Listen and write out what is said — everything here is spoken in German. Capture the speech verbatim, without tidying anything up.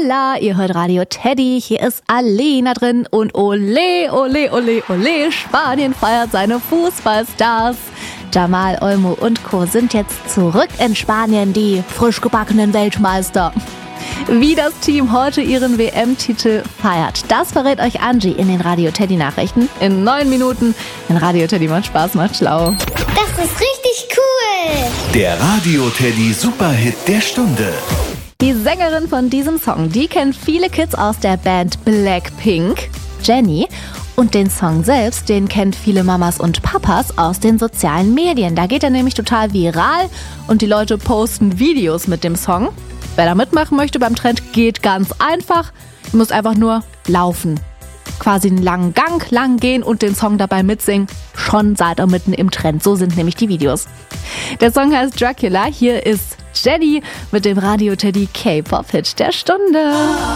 Hola, ihr hört Radio Teddy, hier ist Alena drin und ole, ole, ole, ole, Spanien feiert seine Fußballstars. Jamal, Olmo und Co. sind jetzt zurück in Spanien, die frisch gebackenen Weltmeister. Wie das Team heute ihren W M-Titel feiert, das verrät euch Angie in den Radio Teddy Nachrichten in neun Minuten. In Radio Teddy macht Spaß, macht schlau. Das ist richtig cool. Der Radio Teddy Superhit der Stunde. Die Sängerin von diesem Song, die kennt viele Kids aus der Band Blackpink, Jennie. Und den Song selbst, den kennt viele Mamas und Papas aus den sozialen Medien. Da geht er nämlich total viral und die Leute posten Videos mit dem Song. Wer da mitmachen möchte beim Trend, geht ganz einfach. Ihr müsst einfach nur laufen. Quasi einen langen Gang lang gehen und den Song dabei mitsingen. Schon seid ihr mitten im Trend. So sind nämlich die Videos. Der Song heißt Dracula. Hier ist Jennie mit dem Radio Teddy K-Pop-Hit der Stunde.